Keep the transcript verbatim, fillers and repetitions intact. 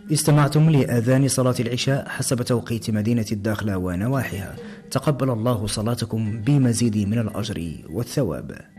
استمعتم لآذان صلاة العشاء حسب توقيت مدينة الداخلة ونواحيها. تقبل الله صلاتكم بمزيد من الأجر والثواب.